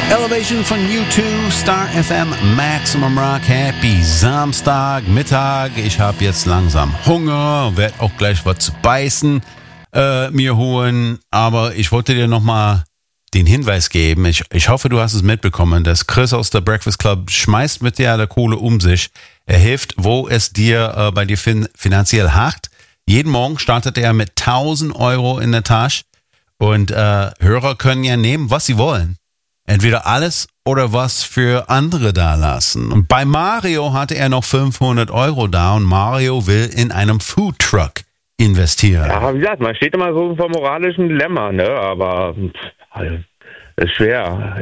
Elevation von U2, Star FM, Maximum Rock, Happy Samstag, Mittag. Ich habe jetzt langsam Hunger, werde auch gleich was zu beißen mir holen. Aber ich wollte dir nochmal den Hinweis geben. Ich hoffe, du hast es mitbekommen, dass Chris aus der Breakfast Club schmeißt mit der Kohle um sich. Er hilft, wo es dir bei dir finanziell hakt. Jeden Morgen startet er mit 1.000 Euro in der Tasche. Und Hörer können ja nehmen, was sie wollen. Entweder alles oder was für andere da lassen. Und bei Mario hatte er noch 500 Euro da und Mario will in einem Foodtruck investieren. Ja, wie gesagt, man steht immer so vor moralischen Dilemma, ne? Aber es ist schwer.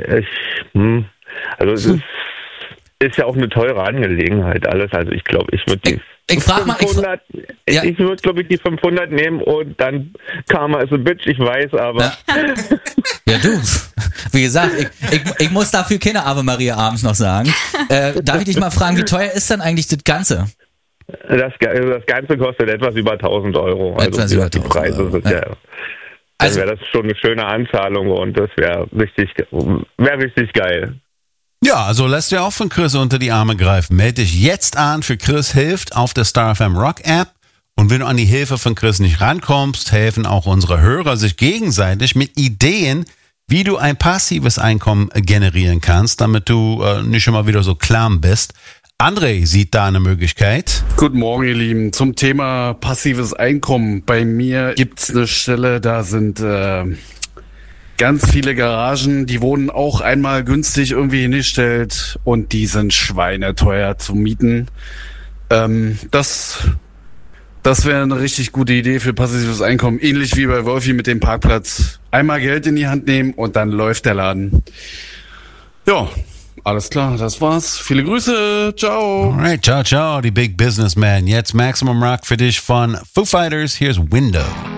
Es ist ja auch eine teure Angelegenheit alles. Also ich glaube, ich würde die ich würde, glaube ich, die 500 nehmen und dann Karma is a bitch, ich weiß, aber... Ja, du, wie gesagt, ich muss dafür keine Ave Maria abends noch sagen. Darf ich dich mal fragen, wie teuer ist denn eigentlich das Ganze? Das Ganze kostet etwas über 1.000 Euro. Etwas über 1.000 die Preise Euro. Sind ja. Dann wäre das schon eine schöne Anzahlung und das wäre richtig geil. Ja, also lässt dir auch von Chris unter die Arme greifen. Melde dich jetzt an für Chris hilft auf der Star FM Rock App. Und wenn du an die Hilfe von Chris nicht rankommst, helfen auch unsere Hörer sich gegenseitig mit Ideen, wie du ein passives Einkommen generieren kannst, damit du nicht immer wieder so klamm bist. André sieht da eine Möglichkeit. Guten Morgen, ihr Lieben. Zum Thema passives Einkommen. Bei mir gibt's eine Stelle, da sind ganz viele Garagen, die wurden auch einmal günstig irgendwie hingestellt und die sind schweineteuer zu mieten. Das wäre eine richtig gute Idee für passives Einkommen. Ähnlich wie bei Wolfi mit dem Parkplatz. Einmal Geld in die Hand nehmen und dann läuft der Laden. Ja, alles klar, das war's. Viele Grüße, ciao. Alright, ciao, ciao, die Big Businessman. Jetzt Maximum Rock für dich von Foo Fighters. Here's Window.